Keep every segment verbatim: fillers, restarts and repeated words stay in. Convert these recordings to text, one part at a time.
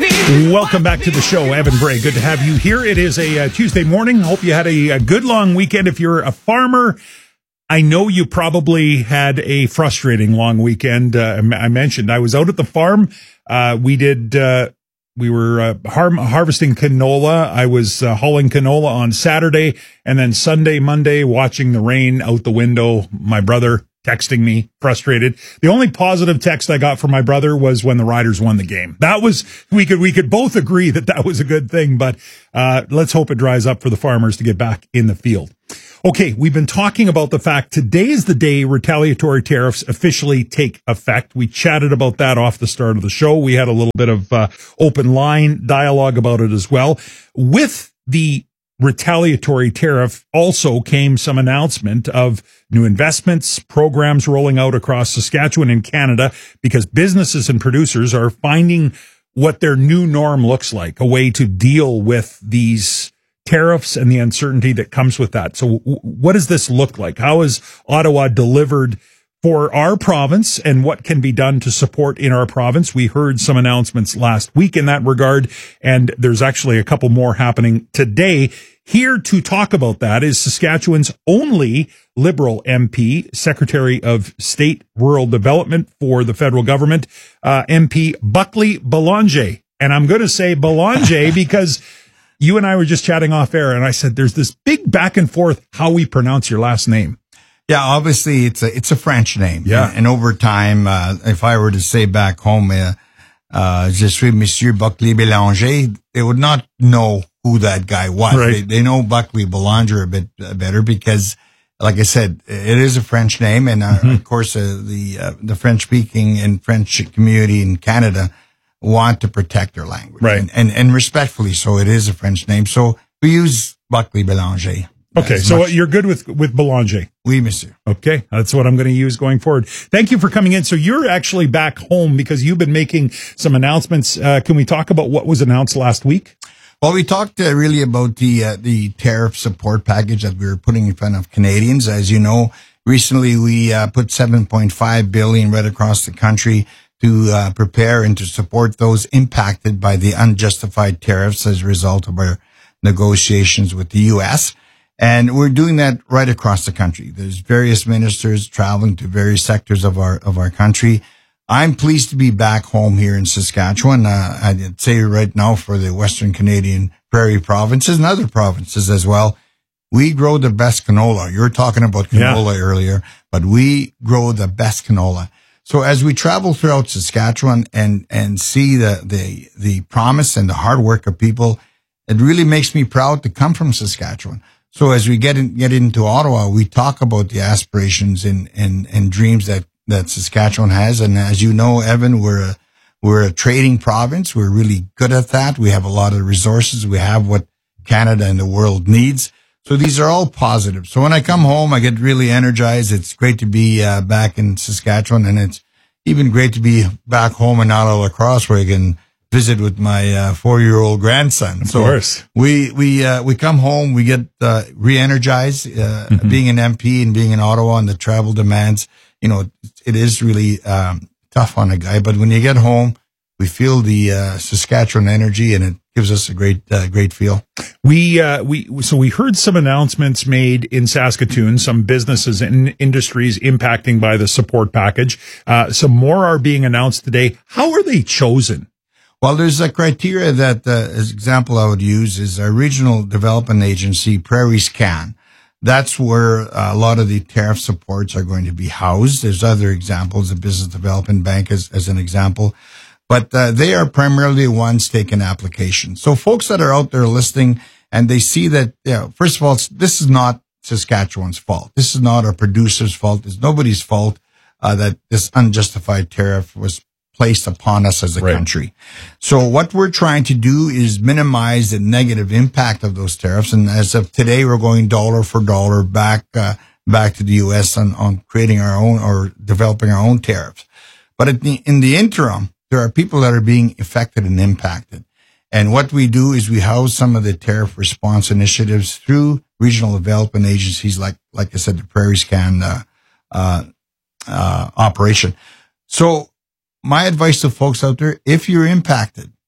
Welcome back to the show, Evan Bray. Good to have you here. It is a uh, Tuesday morning. Hope you had a, a good long weekend. If you're a farmer, I know you probably had a frustrating long weekend. Uh, I mentioned I was out at the farm. Uh, we did. Uh, we were uh, har- harvesting canola. I was uh, hauling canola on Saturday, and then Sunday, Monday, watching the rain out the window. My brother texting me, frustrated. The only positive text I got from my brother was when the Riders won the game. That was, we could, we could both agree that that was a good thing, but, uh, let's hope it dries up for the farmers to get back in the field. Okay. We've been talking about the fact today is the day retaliatory tariffs officially take effect. We chatted about that off the start of the show. We had a little bit of, uh, open line dialogue about it as well. With the retaliatory tariff also came some announcement of new investments, programs rolling out across Saskatchewan and Canada, because businesses and producers are finding what their new norm looks like, a way to deal with these tariffs and the uncertainty that comes with that. So w- what does this look like? How is Ottawa delivered for our province, and what can be done to support in our province? We heard some announcements last week in that regard, and there's actually a couple more happening today. Here to talk about that is Saskatchewan's only Liberal M P, Secretary of State Rural Development for the federal government, uh, M P Buckley Belanger. And I'm going to say Belanger because you and I were just chatting off air, and I said there's this big back and forth how we pronounce your last name. Yeah, obviously it's a it's a French name. Yeah, and, and over time, uh, if I were to say back home, uh, uh, je suis Monsieur Buckley Belanger, they would not know who that guy was. Right. They, they know Buckley Belanger a bit uh, better because, like I said, it is a French name, and uh, mm-hmm. of course, uh, the uh, the French speaking and French community in Canada want to protect their language, right? And, and and respectfully, so it is a French name. So we use Buckley Belanger. Okay, so much. You're good with with Belanger. Oui, monsieur. Okay, that's what I'm going to use going forward. Thank you for coming in. So you're actually back home because you've been making some announcements. Uh, can we talk about what was announced last week? Well, we talked uh, really about the uh, the tariff support package that we were putting in front of Canadians. As you know, recently we uh, put seven point five billion dollars right across the country to uh, prepare and to support those impacted by the unjustified tariffs as a result of our negotiations with the U S, and we're doing that right across the country. There's various ministers traveling to various sectors of our of our country. I'm pleased to be back home here in Saskatchewan. Uh, I'd say right now for the Western Canadian Prairie provinces and other provinces as well, we grow the best canola. You were talking about canola yeah. earlier, but we grow the best canola. So as we travel throughout Saskatchewan and and see the the the promise and the hard work of people, it really makes me proud to come from Saskatchewan. So as we get in, get into Ottawa, we talk about the aspirations and, and, and dreams that, that Saskatchewan has. And as you know, Evan, we're a, we're a trading province. We're really good at that. We have a lot of resources. We have what Canada and the world needs. So these are all positive. So when I come home, I get really energized. It's great to be uh, back in Saskatchewan, and it's even great to be back home in Ottawa Lacrosse where I can visit with my uh, four-year-old grandson. Of so course. we we uh, we come home, we get uh, re-energized. Uh, mm-hmm. Being an M P and being in Ottawa and the travel demands, you know, it is really um, tough on a guy. But when you get home, we feel the uh, Saskatchewan energy, and it gives us a great uh, great feel. We uh, we so we heard some announcements made in Saskatoon, some businesses and industries impacting by the support package. Uh, some more are being announced today. How are they chosen? Well, there's a criteria that, uh, as example I would use is our regional development agency, Prairie Scan. That's where uh, a lot of the tariff supports are going to be housed. There's other examples, the Business Development Bank as, as an example, but uh, they are primarily the ones taking applications. So folks that are out there listening and they see that, you know, first of all, this is not Saskatchewan's fault. This is not our producer's fault. It's nobody's fault uh, that this unjustified tariff was placed upon us as a right. country. So what we're trying to do is minimize the negative impact of those tariffs. And as of today, we're going dollar for dollar back, uh, back to the U S on, on creating our own or developing our own tariffs. But in the, in the interim, there are people that are being affected and impacted. And what we do is we house some of the tariff response initiatives through regional development agencies like, like I said, the Prairie Scan, uh, uh, uh, operation. So, my advice to folks out there, if you're impacted,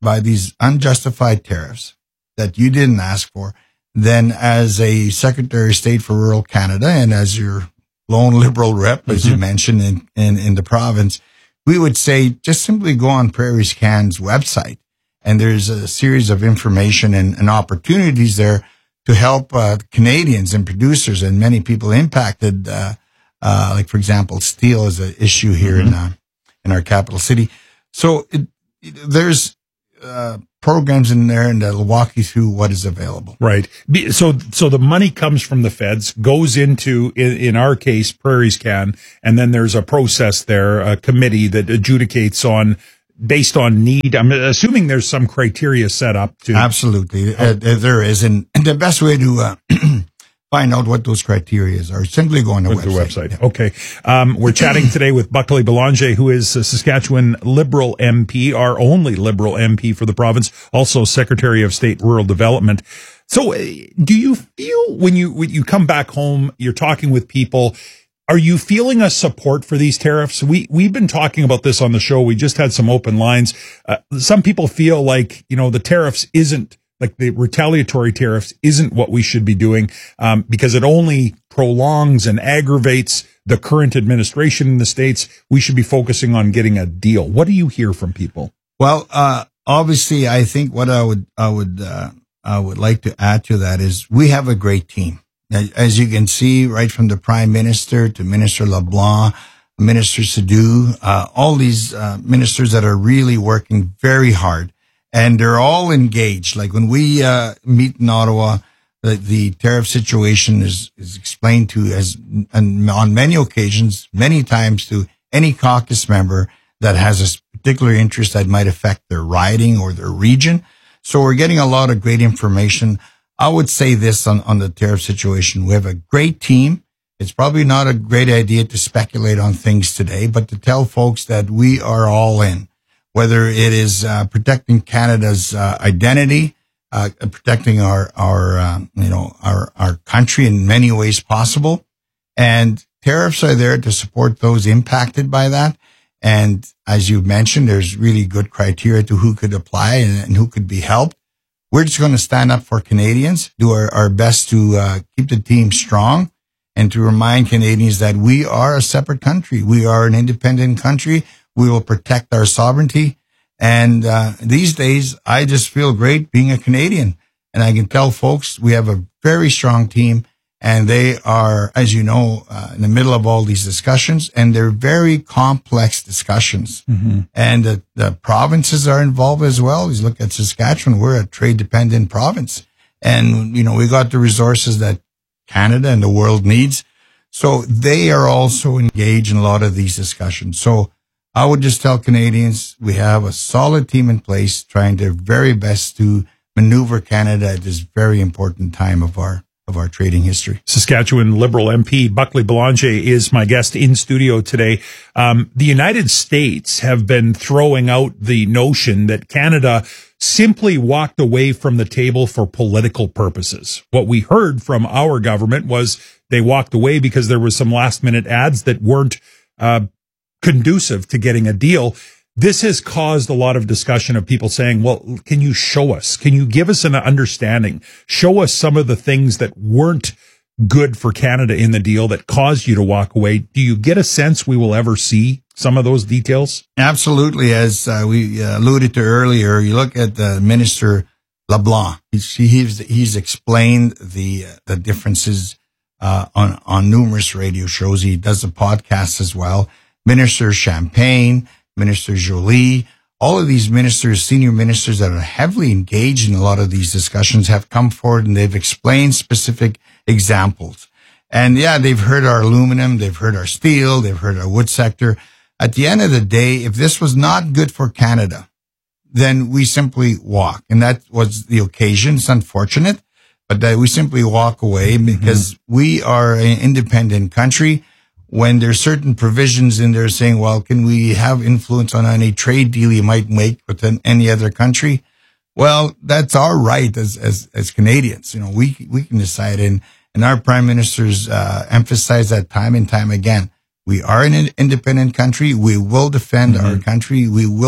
by these unjustified tariffs that you didn't ask for, then as a Secretary of State for Rural Canada and as your lone Liberal rep, as mm-hmm. you mentioned in, in, in the province, we would say just simply go on PrairieScan's website. And there's a series of information and, and opportunities there to help uh, Canadians and producers and many people impacted, uh, uh, like, for example, steel is an issue here mm-hmm. in uh, in our capital city. So it, it, there's uh, programs in there, and that'll walk you through what is available. Right. So so the money comes from the feds, goes into, in, in our case, PrairieScan, and then there's a process there, a committee that adjudicates on based on need. I'm assuming there's some criteria set up to. Absolutely. Uh, there is. And, and the best way to uh, find out what those criteria are, simply go on the with website. the website. Yeah. Okay. Um, we're chatting today with Buckley Belanger, who is a Saskatchewan Liberal M P, our only Liberal M P for the province, also Secretary of State Rural Development. So uh, do you feel when you, when you come back home, you're talking with people, are you feeling a support for these tariffs? We, we've been talking about this on the show. We just had some open lines. Uh, some people feel like, you know, the tariffs isn't, like the retaliatory tariffs isn't what we should be doing, um, because it only prolongs and aggravates the current administration in the States. We should be focusing on getting a deal. What do you hear from people? Well, uh, obviously, I think what I would, I would, uh, I would like to add to that is we have a great team. As you can see, right from the Prime Minister to Minister LeBlanc, Minister Sadu, uh, all these uh, ministers that are really working very hard, and they're all engaged. Like when we uh, meet in Ottawa, the, the tariff situation is, is explained to as, and on many occasions, many times to any caucus member that has a particular interest that might affect their riding or their region. So we're getting a lot of great information. I would say this on, on the tariff situation. We have a great team. It's probably not a great idea to speculate on things today, but to tell folks that we are all in, whether it is uh, protecting Canada's uh, identity, uh, protecting our, our, uh, you know, our, our country in many ways possible. And tariffs are there to support those impacted by that. And as you mentioned, there's really good criteria to who could apply and, and who could be helped. We're just going to stand up for Canadians, do our, our best to uh, keep the team strong, and to remind Canadians that we are a separate country. We are an independent country. We will protect our sovereignty. And uh, these days, I just feel great being a Canadian. And I can tell folks we have a very strong team, and they are, as you know, uh, in the middle of all these discussions, and they're very complex discussions. Mm-hmm. And the, the provinces are involved as well. You look at Saskatchewan, we're a trade-dependent province. And, you know, we got the resources that Canada and the world needs. So they are also engaged in a lot of these discussions. So I would just tell Canadians we have a solid team in place trying their very best to maneuver Canada at this very important time of our of our trading history. Saskatchewan Liberal M P Buckley Belanger is my guest in studio today. Um, the United States have been throwing out the notion that Canada simply walked away from the table for political purposes. What we heard from our government was they walked away because there was some last minute ads that weren't uh, conducive to getting a deal. This has caused a lot of discussion of people saying, well, can you show us? Can you give us an understanding? Show us some of the things that weren't good for Canada in the deal that caused you to walk away. Do you get a sense we will ever see some of those details? Absolutely. As uh, we uh, alluded to earlier, you look at the Minister LeBlanc. He's, he's, he's explained the, uh, the differences uh, on, on numerous radio shows. He does a podcast as well. Minister Champagne, Minister Jolie, all of these ministers, senior ministers that are heavily engaged in a lot of these discussions have come forward and they've explained specific examples. And yeah, they've heard our aluminum, they've heard our steel, they've heard our wood sector. At the end of the day, if this was not good for Canada, then we simply walk. And that was the occasion. It's unfortunate, but that we simply walk away because mm-hmm. we are an independent country. When there's certain provisions in there saying, well, can we have influence on any trade deal you might make with any other country? Well, that's our right as, as, as Canadians. You know, we, we can decide. And, and our prime ministers, uh, emphasize that time and time again. We are an independent country. We will defend mm-hmm. our country. We will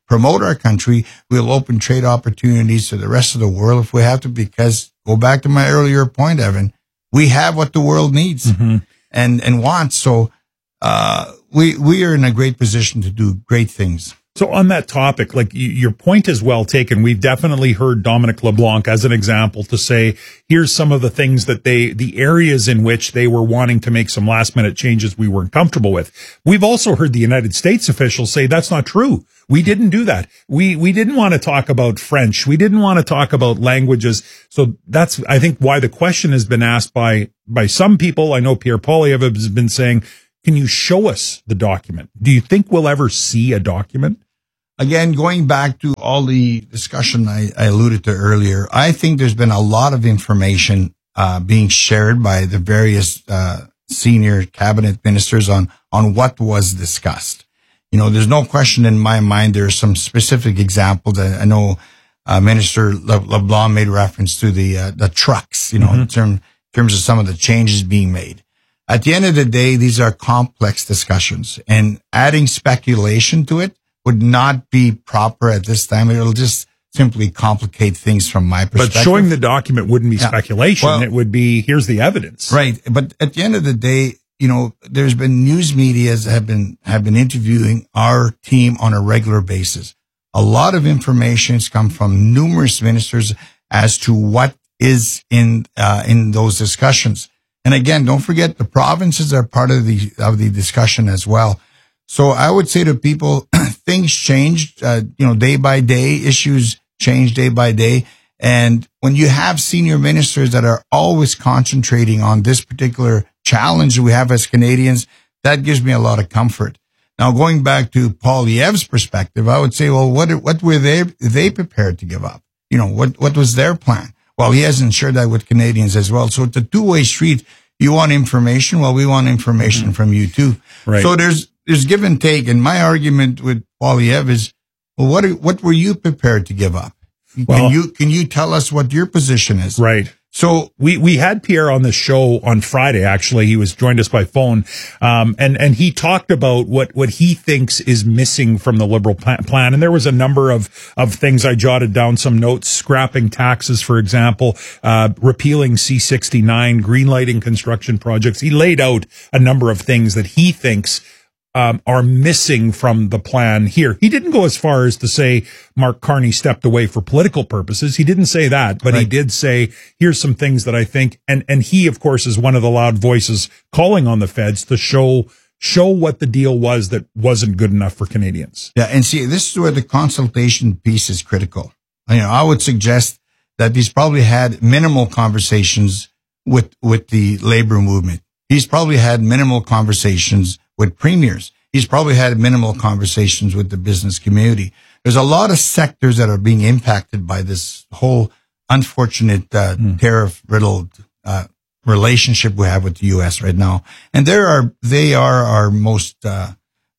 promote our country. We'll open trade opportunities to the rest of the world if we have to, because go back to my earlier point, Evan, we have what the world needs mm-hmm. and, and wants. So, uh, we, we are in a great position to do great things. So on that topic, like your point is well taken. We've definitely heard Dominic LeBlanc as an example to say, here's some of the things that they, the areas in which they were wanting to make some last minute changes we weren't comfortable with. We've also heard the United States officials say that's not true. We didn't do that. We, we didn't want to talk about French. We didn't want to talk about languages. So that's, I think, why the question has been asked by, by some people. I know Pierre Poilievre has been saying, can you show us the document? Do you think we'll ever see a document? Again, going back to all the discussion I, I alluded to earlier, I think there's been a lot of information uh, being shared by the various uh, senior cabinet ministers on, on what was discussed. You know, there's no question in my mind there are some specific examples. I, I know uh, Minister Le, LeBlanc made reference to the uh, the trucks, you know, mm-hmm. in, term, in terms of some of the changes being made. At the end of the day, these are complex discussions, and adding speculation to it would not be proper at this time. It'll just simply complicate things from my perspective. But showing the document wouldn't be yeah. speculation. Well, it would be, here's the evidence. Right. But at the end of the day, you know, there's been news medias that have been, have been interviewing our team on a regular basis. A lot of information has come from numerous ministers as to what is in, uh, in those discussions. And again, don't forget the provinces are part of the, of the discussion as well. So I would say to people, things changed, uh, you know, day by day, issues change day by day. And when you have senior ministers that are always concentrating on this particular challenge we have as Canadians, that gives me a lot of comfort. Now, going back to Poilievre's perspective, I would say, well, what, what were they, they prepared to give up? You know, what, what was their plan? Well, he hasn't shared that with Canadians as well. So it's a two-way street. You want information? Well, we want information mm-hmm. from you too. Right. So there's, There's give and take, and my argument with Poilievre is, well, what are, what were you prepared to give up? Well, can you can you tell us what your position is? Right. So we we had Pierre on the show on Friday. Actually, he was joined us by phone, um, and and he talked about what what he thinks is missing from the Liberal plan. And there was a number of of things. I jotted down some notes: scrapping taxes, for example, uh, repealing C sixty-nine, greenlighting construction projects. He laid out a number of things that he thinks Um, are missing from the plan here. He didn't go as far as to say Mark Carney stepped away for political purposes. He didn't say that, but right. he did say, here's some things that I think, and, and he, of course, is one of the loud voices calling on the feds to show, show what the deal was that wasn't good enough for Canadians. Yeah. And see, this is where the consultation piece is critical. You know, I would suggest that he's probably had minimal conversations with, with the labor movement. He's probably had minimal conversations with premiers. He's probably had minimal conversations with the business community. There's a lot of sectors that are being impacted by this whole unfortunate uh, mm. tariff-riddled uh, relationship we have with the U S right now. And there are, they are our most, uh,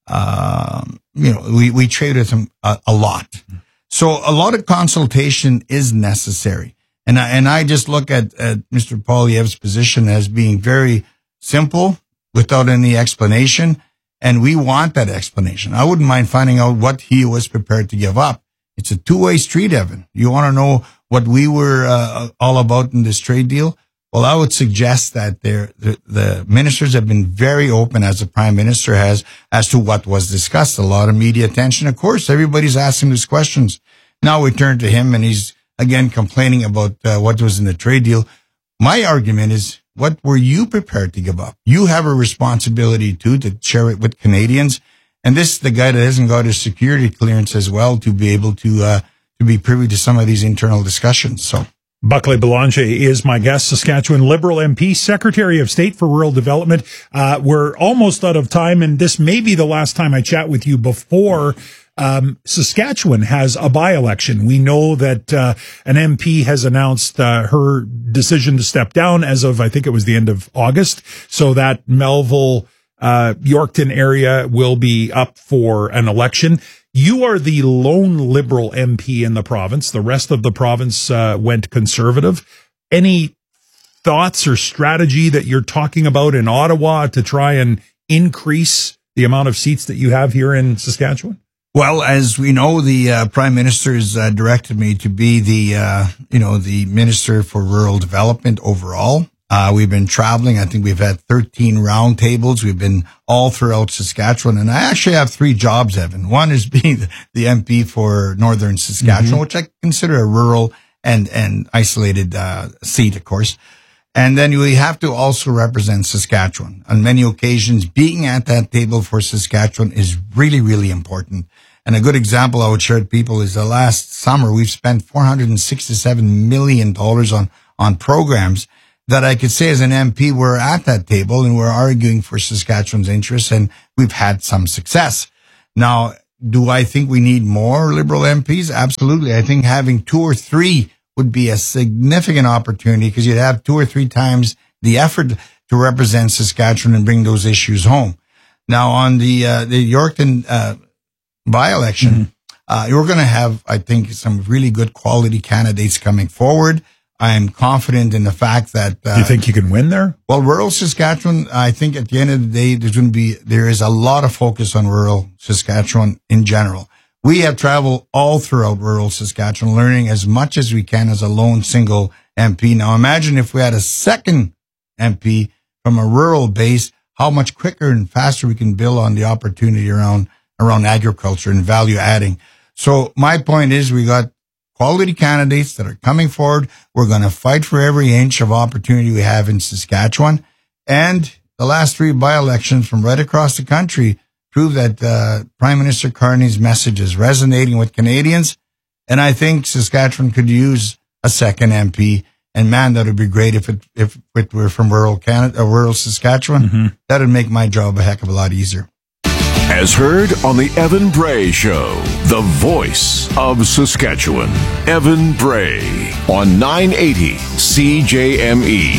uh, you know, we, we trade with them a, a lot. Mm. So a lot of consultation is necessary. And I, and I just look at, at Mister Poilievre's position as being very simple, without any explanation, and we want that explanation. I wouldn't mind finding out what he was prepared to give up. It's a two-way street, Evan. You want to know what we were uh, all about in this trade deal? Well, I would suggest that the, the ministers have been very open, as the Prime Minister has, as to what was discussed. A lot of media attention. Of course, everybody's asking these questions. Now we turn to him, and he's, again, complaining about uh, what was in the trade deal. My argument is, what were you prepared to give up? You have a responsibility too to share it with Canadians. And this is the guy that hasn't got his security clearance as well to be able to, uh, to be privy to some of these internal discussions. So Buckley Belanger is my guest, Saskatchewan Liberal M P, Secretary of State for Rural Development. Uh, we're almost out of time, and this may be the last time I chat with you before Um, Saskatchewan has a by-election. We know that uh, an M P has announced uh, her decision to step down as of, I think it was the end of August, so that Melville, uh, Yorkton area will be up for an election. You are the lone Liberal M P in the province. The rest of the province uh, went Conservative. Any thoughts or strategy that you're talking about in Ottawa to try and increase the amount of seats that you have here in Saskatchewan? Well, as we know, the uh, Prime Minister has uh, directed me to be the, uh, you know, the Minister for Rural Development overall. Uh, we've been traveling. I think we've had thirteen roundtables. We've been all throughout Saskatchewan. And I actually have three jobs, Evan. One is being the, the M P for Northern Saskatchewan, mm-hmm. which I consider a rural and, and isolated uh, seat, of course. And then we have to also represent Saskatchewan. On many occasions, being at that table for Saskatchewan is really, really important. And a good example I would share with people is the last summer, we've spent four hundred sixty-seven million dollars on, on programs that I could say as an M P, we're at that table and we're arguing for Saskatchewan's interests, and we've had some success. Now, do I think we need more Liberal M Ps? Absolutely. I think having two or three would be a significant opportunity because you'd have two or three times the effort to represent Saskatchewan and bring those issues home. Now, on the uh, the Yorkton uh, by-election, mm-hmm. uh, you're going to have, I think, some really good quality candidates coming forward. I'm confident in the fact that... Uh, you think you can win there? Well, rural Saskatchewan, I think at the end of the day, there's going to be, there is a lot of focus on rural Saskatchewan in general. We have traveled all throughout rural Saskatchewan, learning as much as we can as a lone single M P. Now imagine if we had a second M P from a rural base, how much quicker and faster we can build on the opportunity around, around agriculture and value adding. So my point is we got quality candidates that are coming forward. We're going to fight for every inch of opportunity we have in Saskatchewan. And the last three by-elections from right across the country prove that uh, Prime Minister Carney's message is resonating with Canadians. And I think Saskatchewan could use a second M P. And man, that would be great if it, if it were from rural Canada, uh, rural Saskatchewan. Mm-hmm. That would make my job a heck of a lot easier. As heard on the Evan Bray Show, the voice of Saskatchewan, Evan Bray on nine eighty C J M E.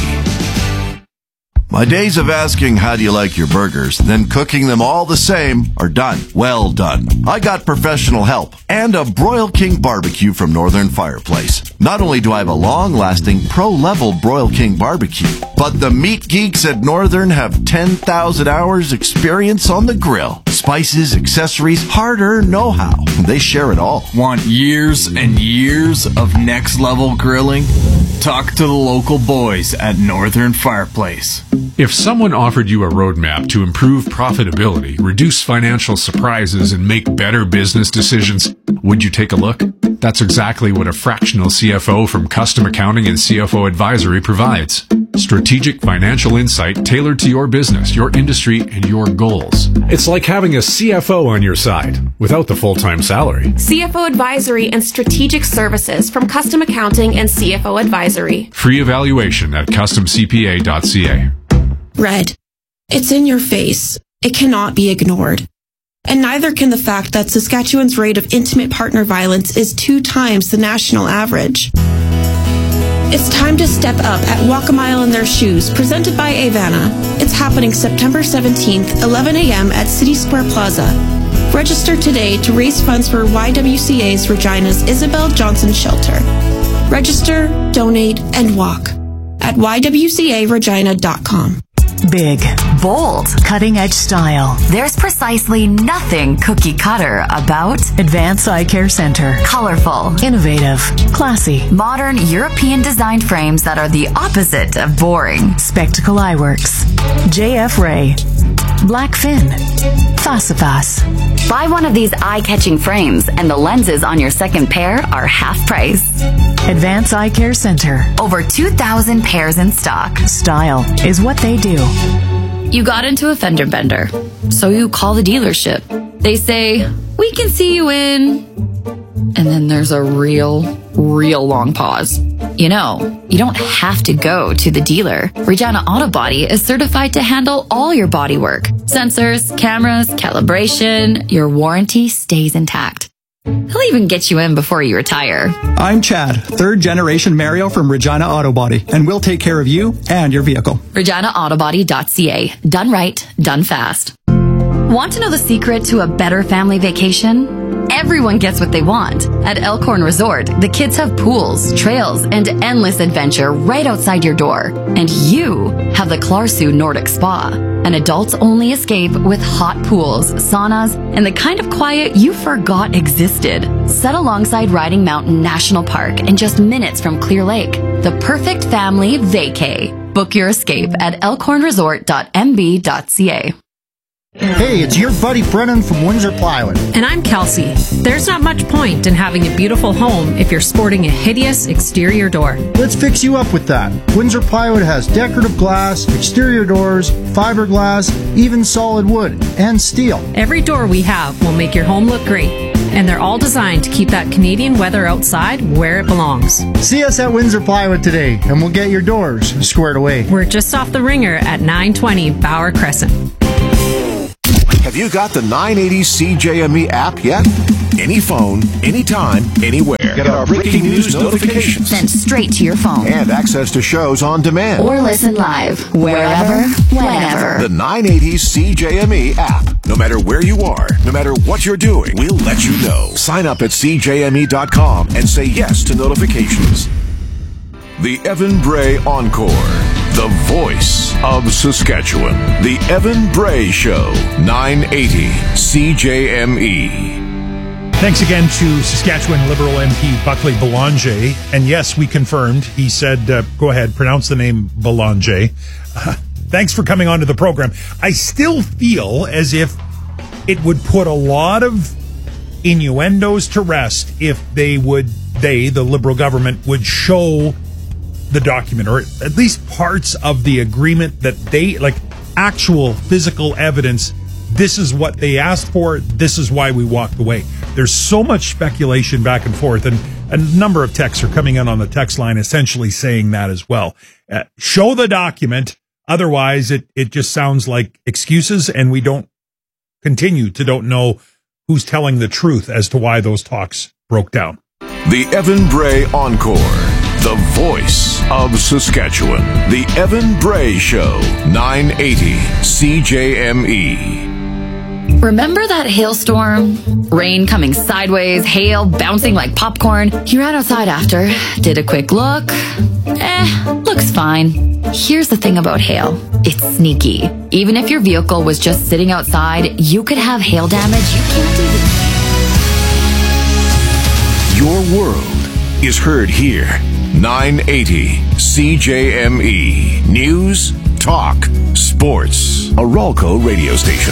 My days of asking how do you like your burgers, then cooking them all the same are done. Well done. I got professional help and a Broil King barbecue from Northern Fireplace. Not only do I have a long-lasting pro-level Broil King barbecue, but the meat geeks at Northern have ten thousand hours experience on the grill. Spices, accessories, hard-earned know-how. They share it all. Want years and years of next-level grilling? Talk to the local boys at Northern Fireplace. If someone offered you a roadmap to improve profitability, reduce financial surprises, and make better business decisions, would you take a look? That's exactly what a fractional C F O from Custom Accounting and C F O Advisory provides. Strategic financial insight tailored to your business, your industry, and your goals. It's like having a C F O on your side without the full-time salary. C F O Advisory and Strategic Services from Custom Accounting and C F O Advisory. Free evaluation at custom c p a dot c a. Red. It's in your face. It cannot be ignored. And neither can the fact that Saskatchewan's rate of intimate partner violence is two times the national average. It's time to step up at Walk a Mile in Their Shoes, presented by Avana. It's happening September seventeenth, eleven a.m. at City Square Plaza. Register today to raise funds for Y W C A's Regina's Isabel Johnson Shelter. Register, donate, and walk at y w c a regina dot com. Big, bold, cutting-edge style. There's precisely nothing cookie-cutter about Advance Eye Care Center. Colorful, innovative, classy, modern European-designed frames that are the opposite of boring. Spectacle Eyeworks, J F Ray, Blackfin, Fasifas. Buy one of these eye-catching frames and the lenses on your second pair are half price. Advance Eye Care Center. Over two thousand pairs in stock. Style is what they do. You got into a fender bender, so you call the dealership. They say, we can see you in... And then there's a real, real long pause. You know, you don't have to go to the dealer. Regina Auto Body is certified to handle all your body work. Sensors, cameras, calibration, your warranty stays intact. He'll even get you in before you retire. I'm Chad, third generation Mario from Regina Auto Body, and we'll take care of you and your vehicle. regina auto body dot c a. Done right, done fast. Want to know the secret to a better family vacation? everyone gets what they want. At Elkhorn Resort, the kids have pools, trails, and endless adventure right outside your door. And you have the Clarsu Nordic Spa, an adults-only escape with hot pools, saunas, and the kind of quiet you forgot existed. Set alongside Riding Mountain National Park and just minutes from Clear Lake. The perfect family vacay. Book your escape at elkhorn resort dot m b dot c a. Hey, it's your buddy Brennan from Windsor Plywood. And I'm Kelsey. There's not much point in having a beautiful home if you're sporting a hideous exterior door. Let's fix you up with that. Windsor Plywood has decorative glass, exterior doors, fiberglass, even solid wood, and steel. Every door we have will make your home look great. And they're all designed to keep that Canadian weather outside where it belongs. See us at Windsor Plywood today, and we'll get your doors squared away. We're just off the Ringer at nine twenty Bauer Crescent. Have you got the nine eighty C J M E app yet? Any phone, anytime, anywhere. Get our breaking news notifications sent straight to your phone. And access to shows on demand. Or listen live, wherever, whenever. The nine eighty C J M E app. No matter where you are, no matter what you're doing, we'll let you know. Sign up at c j m e dot com and say yes to notifications. The Evan Bray Encore. The voice of Saskatchewan. The Evan Bray Show. nine eighty C J M E. Thanks again to Saskatchewan Liberal M P Buckley Belanger. And yes, we confirmed. He said, uh, go ahead, pronounce the name Belanger. Uh, thanks for coming on to the program. I still feel as if it would put a lot of innuendos to rest if they would, they, the Liberal government, would show the document, or at least parts of the agreement that they, like actual physical evidence. This is what they asked for. This is why we walked away. There's so much speculation back and forth, and a number of texts are coming in on the text line essentially saying that as well. Uh, show the document. Otherwise, it, it just sounds like excuses, and we don't continue to don't know who's telling the truth as to why those talks broke down. The Evan Bray Encore. The voice of Saskatchewan. The Evan Bray Show. nine eighty C J M E. Remember that hailstorm? Rain coming sideways, hail bouncing like popcorn. You ran outside after, did a quick look. Eh, looks fine. Here's the thing about hail. It's sneaky. Even if your vehicle was just sitting outside, you could have hail damage you can't even... Your world is heard here. nine eighty C J M E. News, talk, sports. A Ralco radio station.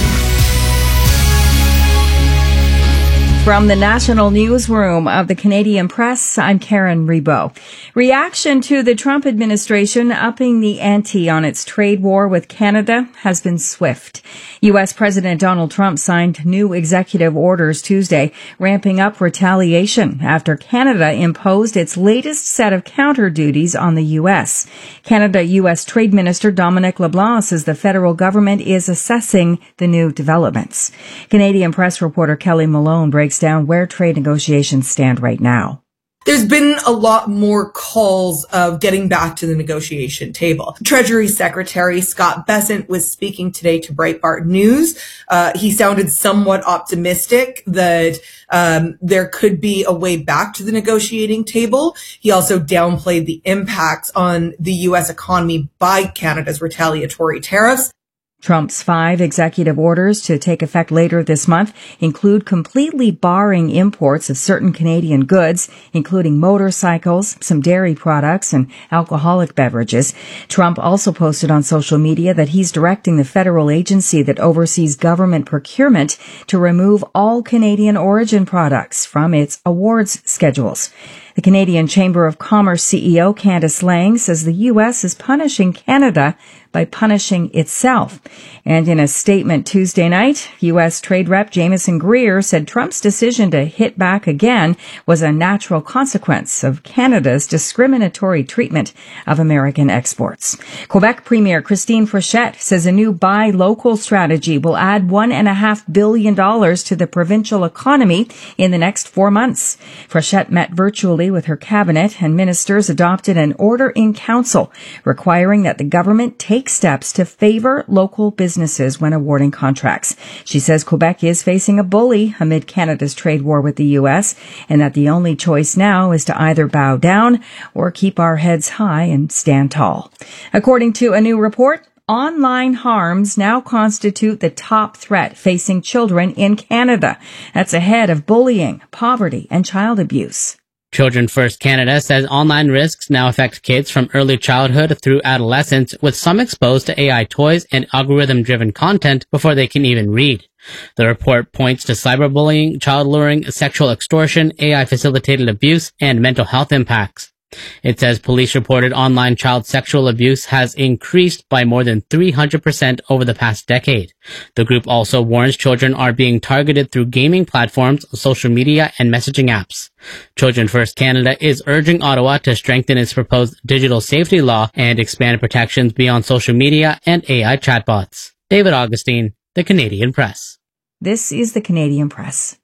From the National Newsroom of the Canadian Press, I'm Karen Rebo. Reaction to the Trump administration upping the ante on its trade war with Canada has been swift. U S President Donald Trump signed new executive orders Tuesday, ramping up retaliation after Canada imposed its latest set of counter duties on the U S. Canada-U S Trade Minister Dominic LeBlanc says the federal government is assessing the new developments. Canadian Press reporter Kelly Malone breaks down where trade negotiations stand right now. There's been a lot more calls of getting back to the negotiation table. Treasury Secretary Scott Bessent was speaking today to Breitbart News. Uh, he sounded somewhat optimistic that um, there could be a way back to the negotiating table. He also downplayed the impacts on the U S economy by Canada's retaliatory tariffs. Trump's five executive orders to take effect later this month include completely barring imports of certain Canadian goods, including motorcycles, some dairy products, and alcoholic beverages. Trump also posted on social media that he's directing the federal agency that oversees government procurement to remove all Canadian origin products from its awards schedules. The Canadian Chamber of Commerce C E O Candice Lang says the U S is punishing Canada by punishing itself. And in a statement Tuesday night, U S Trade Rep Jameson Greer said Trump's decision to hit back again was a natural consequence of Canada's discriminatory treatment of American exports. Quebec Premier Christine Frechette says a new buy local strategy will add one and a half billion dollars to the provincial economy in the next four months. Frechette met virtually early with her cabinet, and ministers adopted an order in council requiring that the government take steps to favor local businesses when awarding contracts. She says Quebec is facing a bully amid Canada's trade war with the U S, and that the only choice now is to either bow down or keep our heads high and stand tall. According to a new report, online harms now constitute the top threat facing children in Canada. That's ahead of bullying, poverty, and child abuse. Children First Canada says online risks now affect kids from early childhood through adolescence, with some exposed to A I toys and algorithm-driven content before they can even read. The report points to cyberbullying, child luring, sexual extortion, A I-facilitated abuse, and mental health impacts. It says police reported online child sexual abuse has increased by more than three hundred percent over the past decade. The group also warns children are being targeted through gaming platforms, social media, and messaging apps. Children First Canada is urging Ottawa to strengthen its proposed digital safety law and expand protections beyond social media and A I chatbots. David Augustine, The Canadian Press. This is The Canadian Press.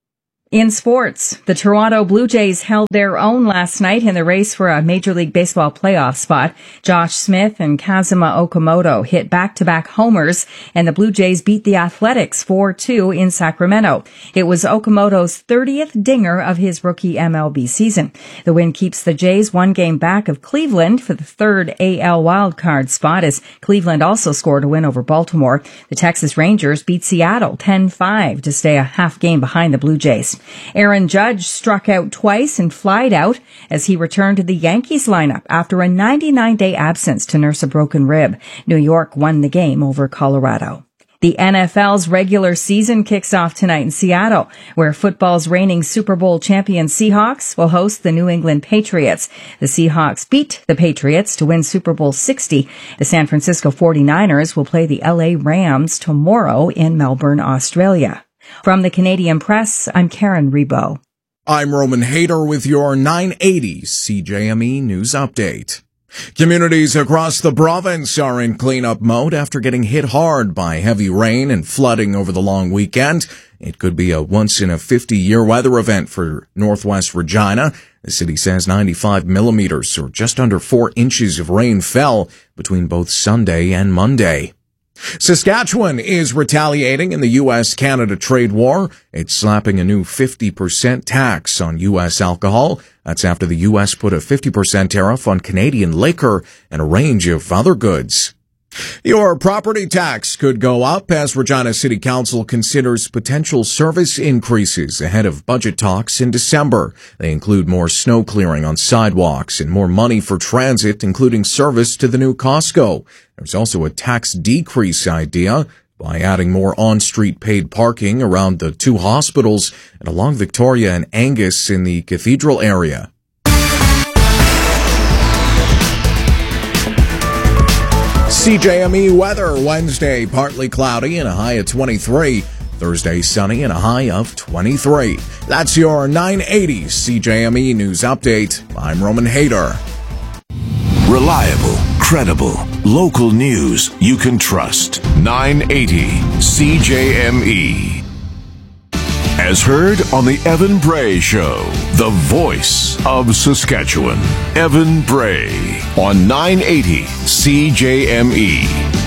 In sports, the Toronto Blue Jays held their own last night in the race for a Major League Baseball playoff spot. Josh Smith and Kazuma Okamoto hit back-to-back homers, and the Blue Jays beat the Athletics four two in Sacramento. It was Okamoto's thirtieth dinger of his rookie M L B season. The win keeps the Jays one game back of Cleveland for the third A L wildcard spot, as Cleveland also scored a win over Baltimore. The Texas Rangers beat Seattle ten five to stay a half game behind the Blue Jays. Aaron Judge struck out twice and flied out as he returned to the Yankees lineup after a ninety-nine day absence to nurse a broken rib. New York won the game over Colorado. The N F L's regular season kicks off tonight in Seattle, where football's reigning Super Bowl champion Seahawks will host the New England Patriots. The Seahawks beat the Patriots to win Super Bowl sixty. The San Francisco forty-niners will play the L A Rams tomorrow in Melbourne, Australia. From the Canadian Press, I'm Karen Rebo. I'm Roman Hayter with your nine eighty C J M E News Update. Communities across the province are in cleanup mode after getting hit hard by heavy rain and flooding over the long weekend. It could be a once-in-a-fifty-year weather event for Northwest Regina. The city says ninety-five millimeters, or just under four inches of rain, fell between both Sunday and Monday. Saskatchewan is retaliating in the U S Canada trade war. It's slapping a new fifty percent tax on U S alcohol. That's after the U S put a fifty percent tariff on Canadian liquor and a range of other goods. Your property tax could go up as Regina City Council considers potential service increases ahead of budget talks in December. They include more snow clearing on sidewalks and more money for transit, including service to the new Costco. There's also a tax decrease idea by adding more on-street paid parking around the two hospitals and along Victoria and Angus in the Cathedral area. C J M E weather Wednesday, partly cloudy and a high of twenty-three. Thursday, sunny and a high of twenty-three. That's your nine eighty C J M E News Update. I'm Roman Hayter. Reliable, credible, local news you can trust. nine eighty C J M E. As heard on the Evan Bray Show, the voice of Saskatchewan. Evan Bray on nine eighty C J M E.